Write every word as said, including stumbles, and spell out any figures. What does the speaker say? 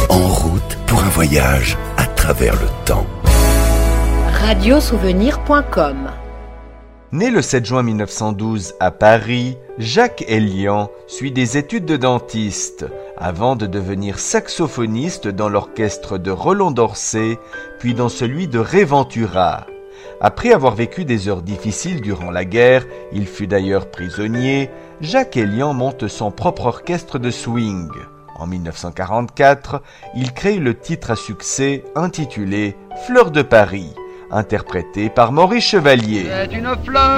En route pour un voyage à travers le temps. radiosouvenir point com. Né le sept juin mille neuf cent douze à Paris, Jacques Elian suit des études de dentiste avant de devenir saxophoniste dans l'orchestre de Roland d'Orsay, puis dans celui de Ray Ventura. Après avoir vécu des heures difficiles durant la guerre, il fut d'ailleurs prisonnier, Jacques Elian monte son propre orchestre de swing. En mille neuf cent quarante-quatre, il crée le titre à succès intitulé « Fleur de Paris », interprété par Maurice Chevalier. C'est une fleur